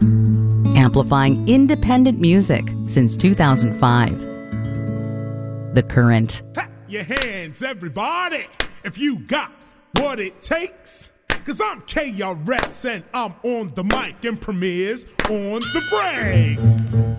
amplifying independent music since 2005. The Current. Clap your hands, everybody, if you got what it takes. Cause I'm KRS and I'm on the mic and Premier's on the breaks.